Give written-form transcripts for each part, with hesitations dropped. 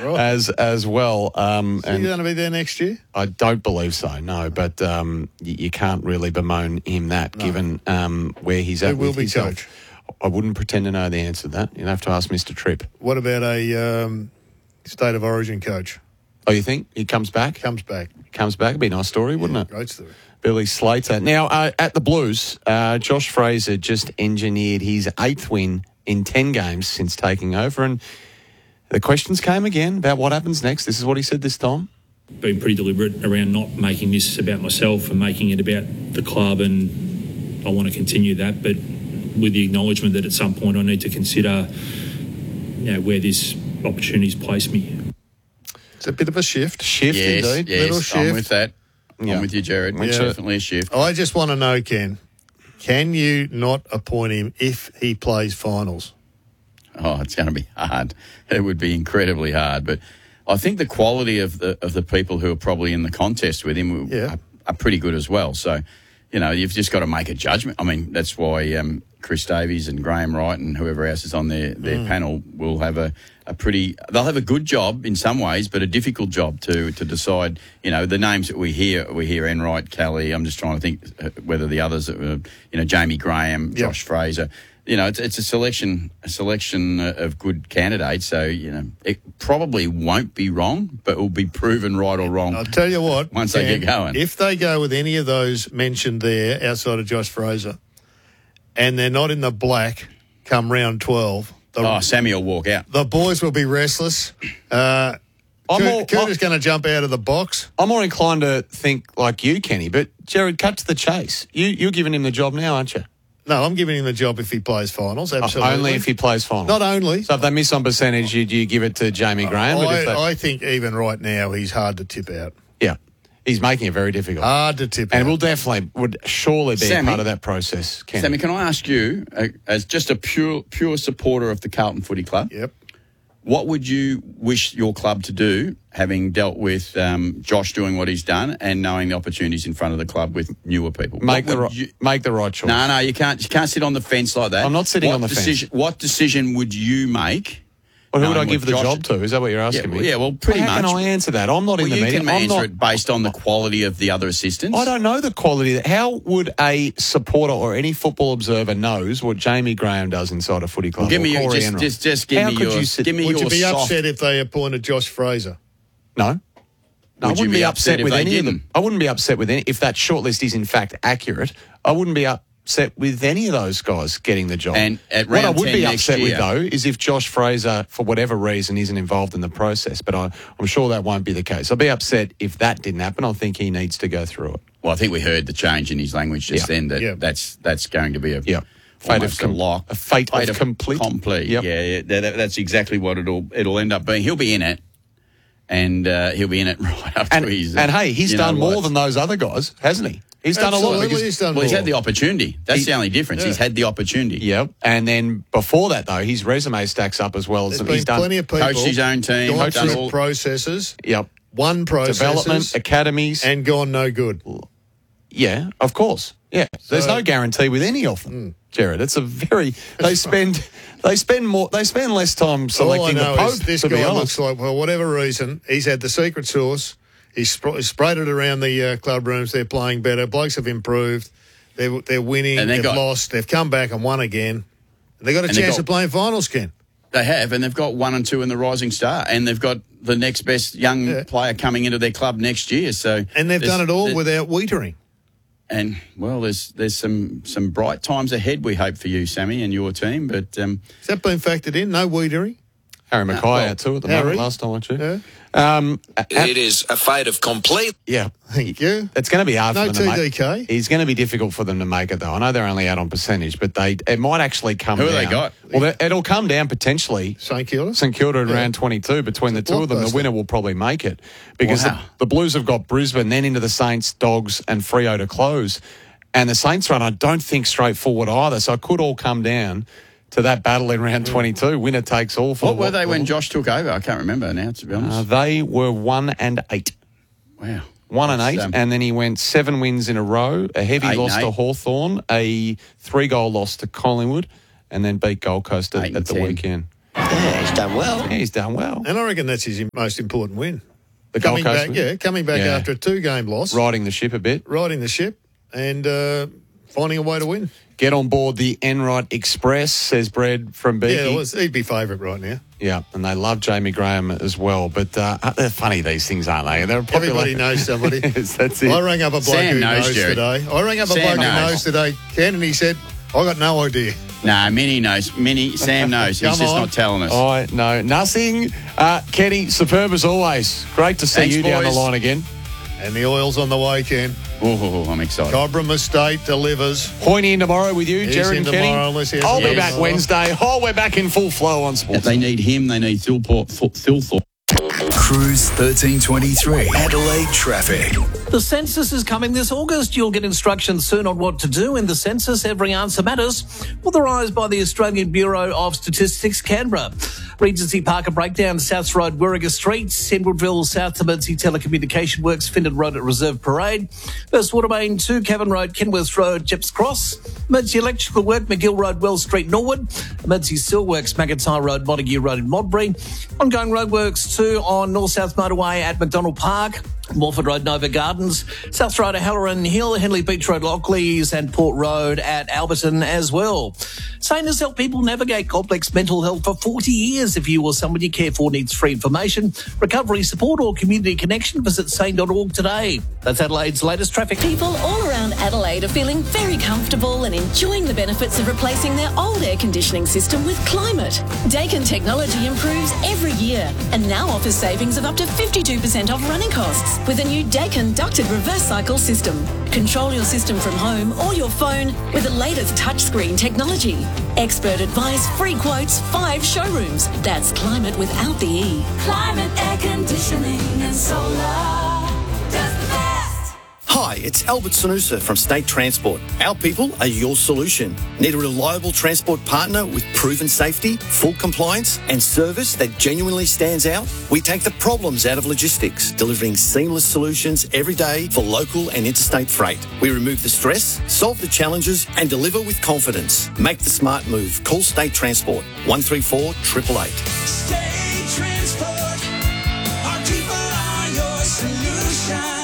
as well. Is he going to be there next year? I don't believe so, no. But you can't really bemoan him given where he's at. Who will with be himself. coach? I wouldn't pretend to know the answer to that. You'd have to ask Mr. Tripp. What about a State of Origin coach? Oh, you think he comes back? Comes back. Comes back. It'd be a nice story, wouldn't it? Great story. Billy Slater. Now, at the Blues, Josh Fraser just engineered his 8th win in 10 games since taking over. And the questions came again about what happens next. This is what he said this time. Been pretty deliberate around not making this about myself and making it about the club, and I want to continue that, but with the acknowledgement that at some point I need to consider where this opportunity's placed me. It's a bit of a shift. Shift, Yes, indeed. yes, Little shift. I'm with that. Yeah. I'm with you, Jared. Yeah. Definitely a shift. I just want to know, Ken, can you not appoint him if he plays finals? Oh, it's going to be hard. It would be incredibly hard. But I think the quality of the people who are probably in the contest with him are pretty good as well. So, you've just got to make a judgment. I mean, that's why Chris Davies and Graham Wright and whoever else is on their panel will have they'll have a good job in some ways, but a difficult job to decide, the names that we hear Enright, Kelly. I'm just trying to think whether the others, Jamie Graham, Josh Fraser. It's a selection of good candidates. So, it probably won't be wrong, but it will be proven right or wrong. I'll tell you what. Once they get going. If they go with any of those mentioned there outside of Josh Fraser and they're not in the black come round 12... Sammy will walk out. The boys will be restless. Cooter's going to jump out of the box. I'm more inclined to think like you, Kenny, but Jared, cut to the chase. You're giving him the job now, aren't you? No, I'm giving him the job if he plays finals, absolutely. Only if he plays finals. Not only. So if they miss on percentage, you give it to Jamie Graham? I think even right now he's hard to tip out. Yeah. He's making it very difficult. Hard to tip out. And would surely be a part of that process, Kenny. Sammy, can I ask you, as just a pure supporter of the Carlton Footy Club, Yep. what would you wish your club to do, having dealt with Josh doing what he's done and knowing the opportunities in front of the club with newer people? Make the right choice. No, you can't sit on the fence like that. I'm not sitting on the fence. What decision would you make? Well, who would I give the job to? Is that what you're asking me? Yeah, well, pretty much. How can I answer that? I'm not in the meeting. You can answer it based on the quality of the other assistants. I don't know the quality. How would a supporter or any football observer knows what Jamie Graham does inside a footy club? Well, give me your, just give me your. Would you be upset if they appointed Josh Fraser? No. I Would you wouldn't be be upset upset with if they any of didn't? them. I wouldn't be upset with any. If that shortlist is in fact accurate, I wouldn't be upset with any of those guys getting the job. And at what I round would 10 be next upset year, with, though, is if Josh Fraser, for whatever reason, isn't involved in the process. But I'm sure that won't be the case. I'd be upset if that didn't happen. I think he needs to go through it. Well, I think we heard the change in his language just then. That's going to be a fate of lock. A fate of complete. Yep. Yeah, that's exactly what it'll end up being. He'll be in it. And he'll be in it right after he's... And hey, he's done more than those other guys, hasn't he? He's done a lot. He's done more. He's had the opportunity. That's the only difference. Yeah. He's had the opportunity. Yep. And then before that, though, his resume stacks up as well. There's been plenty of people coached his own team. Gone through processes. Yep. Won processes. Development, academies. And gone no good. Yeah, of course. Yeah. There's no guarantee with any of them, Jared. It's a very... They spend less time selecting the Pope, this to be guy honest. looks like, for whatever reason, he's had the secret sauce. He's sprayed it around the club rooms. They're playing better. Blokes have improved. They're winning. And they've lost. They've come back and won again. They've got a chance of playing finals, Ken. They have, and they've got 1 and 2 in the Rising Star, and they've got the next best young player coming into their club next year. And they've done it all without Wiedering. And, well, there's some bright times ahead, we hope, for you, Sammy, and your team. But has that been factored in? No Wiedering? Harry Mackay out too at the moment, last time, weren't you? Yeah. It is a fate of complete. Yeah. Thank you. It's going to be hard for them to make. TDK. It's going to be difficult for them to make it, though. I know they're only out on percentage, but it might actually come down. Who have they got? Well, it'll come down potentially. St Kilda? St Kilda at round 22. Between the two of them, the winner will probably make it. Because the Blues have got Brisbane, then into the Saints, Dogs and Freo to close. And the Saints run, I don't think, straightforward either. So it could all come down to that battle in round 22. Winner takes all. What were they when Josh took over? I can't remember now, to be honest. They were 1 and 8. Wow. 1 and 8, and then he went 7 wins in a row, a heavy loss to Hawthorn, a 3-goal loss to Collingwood, and then beat Gold Coast at the weekend. Yeah, he's done well. Yeah, he's done well. And I reckon that's his most important win. The Gold Coast win? Coming back after a 2-game loss. Riding the ship a bit. Riding the ship and finding a way to win. Get on board the Enright Express, says Brad from Beaky. Yeah, he'd be favourite right now. Yeah, and they love Jamie Graham as well. But they're funny, these things, aren't they? They're Everybody knows somebody. Yes, that's it. I rang up a bloke who knows today. Ken, and he said, I got no idea. Nah, Minnie knows. Sam knows. He's just not telling us. I know nothing. Kenny, superb as always. Great to see you down the line again. And the oil's on the way, Ken. Oh, I'm excited. Cobram Estate delivers. Hoyne in tomorrow with you, Jared and Kenny. I'll be back Wednesday. We're back in full flow on sports. If they need him, they need Thilthorpe. Cruise 1323. Adelaide traffic. The census is coming this August. You'll get instructions soon on what to do in the census. Every answer matters. Authorised by the Australian Bureau of Statistics, Canberra. Regency Park, a breakdown, South Road, Warringah Street, Sandwoodville, South to Mersey Telecommunication Works, Findon Road at Reserve Parade, First Watermain, 2 Cavan Road, Kenworth Road, Jeps Cross, Mersey Electrical Work, McGill Road, Wells Street, Norwood, Mersey Steelworks, McIntyre Road, Montague Road in Modbury, ongoing roadworks too on North-South Motorway at McDonald Park, Morford Road, Nova Gardens, South Road at Halloran Hill, Henley Beach Road, Lockleys and Port Road at Alberton as well. SANE has helped people navigate complex mental health for 40 years. If you or someone you care for needs free information, recovery support or community connection, visit sane.org today. That's Adelaide's latest traffic. People all around Adelaide are feeling very comfortable and enjoying the benefits of replacing their old air conditioning system with Climate. Daikin technology improves every year and now offers savings of up to 52% off running costs with a new Daikin ducted reverse cycle system. Control your system from home or your phone with the latest touchscreen technology. Expert advice, free quotes, 5 showrooms. That's Climate without the E. Climate air conditioning and solar does the best. Hi, it's Albert Sanusa from State Transport. Our people are your solution. Need a reliable transport partner with proven safety, full compliance and service that genuinely stands out? We take the problems out of logistics, delivering seamless solutions every day for local and interstate freight. We remove the stress, solve the challenges and deliver with confidence. Make the smart move. Call State Transport 134 888. State Transport, our people are your solution.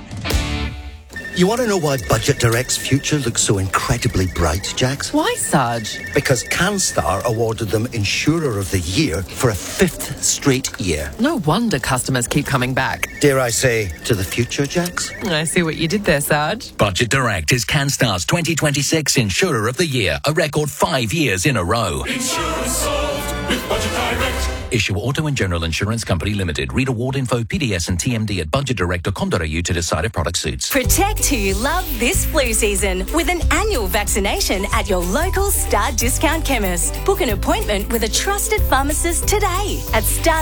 You want to know why Budget Direct's future looks so incredibly bright, Jax? Why, Sarge? Because CanStar awarded them Insurer of the Year for a 5th straight year. No wonder customers keep coming back. Dare I say, to the future, Jax? I see what you did there, Sarge. Budget Direct is CanStar's 2026 Insurer of the Year, a record 5 years in a row. Insurance solved with Budget Direct. Issue Auto and General Insurance Company Limited. Read award info, PDS and TMD at budgetdirect.com.au to decide if product suits. Protect who you love this flu season with an annual vaccination at your local Star Discount Chemist. Book an appointment with a trusted pharmacist today at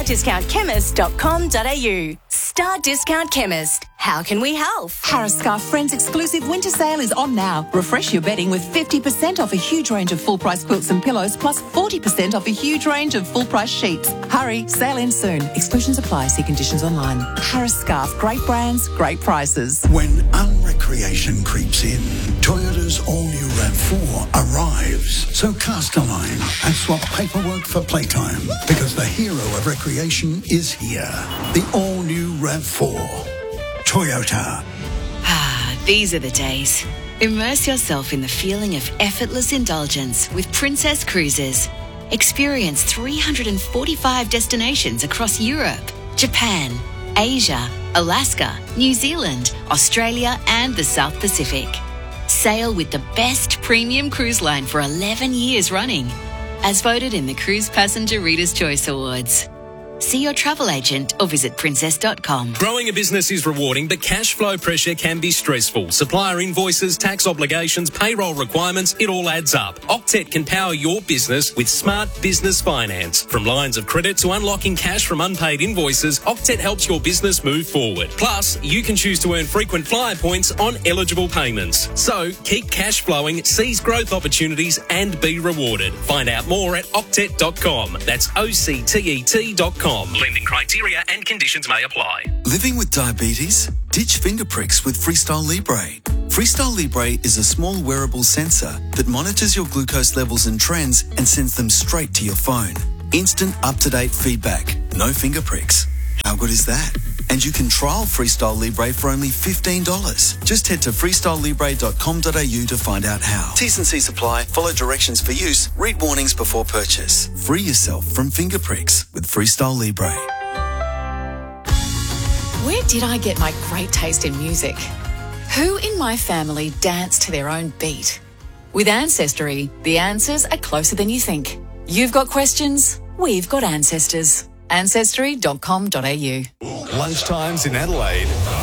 stardiscountchemist.com.au. Star Discount Chemist. How can we help? Harris Scarf Friends exclusive winter sale is on now. Refresh your bedding with 50% off a huge range of full-price quilts and pillows, plus 40% off a huge range of full-price sheets. Hurry, sale ends soon. Exclusions apply. See conditions online. Harris Scarf. Great brands, great prices. When unrecreation creeps in, Toyota's all-new RAV4 arrives. So cast a line and swap paperwork for playtime, because the hero of recreation is here. The all-new RAV4. Toyota. These are the days. Immerse yourself in the feeling of effortless indulgence with Princess Cruises. Experience 345 destinations across Europe, Japan, Asia, Alaska, New Zealand, Australia and the South Pacific. Sail with the best premium cruise line for 11 years running, as voted in the Cruise Passenger Reader's Choice Awards. See your travel agent or visit princess.com. Growing a business is rewarding, but cash flow pressure can be stressful. Supplier invoices, tax obligations, payroll requirements, it all adds up. Octet can power your business with smart business finance. From lines of credit to unlocking cash from unpaid invoices, Octet helps your business move forward. Plus, you can choose to earn frequent flyer points on eligible payments. So, keep cash flowing, seize growth opportunities and be rewarded. Find out more at octet.com. That's OCTET.com. Lending criteria and conditions may apply. Living with diabetes? Ditch finger pricks with Freestyle Libre. Freestyle Libre is a small wearable sensor that monitors your glucose levels and trends and sends them straight to your phone. Instant up-to-date feedback. No finger pricks. How good is that? And you can trial Freestyle Libre for only $15. Just head to freestylelibre.com.au to find out how. T's and C's apply. Follow directions for use. Read warnings before purchase. Free yourself from finger pricks with Freestyle Libre. Where did I get my great taste in music? Who in my family danced to their own beat? With Ancestry, the answers are closer than you think. You've got questions, we've got ancestors. Ancestry.com.au. Lunchtimes in Adelaide